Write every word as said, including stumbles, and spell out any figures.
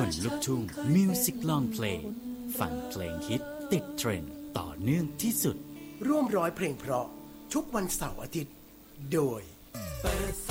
คนลุกทุ่งมิวสิกลองเพลงฟังเพลงฮิตติดเทรนด์ต่อเนื่องที่สุดร่วมร้อยเพลงเพราะทุกวันเสาร์อาทิตย์โดยเปิด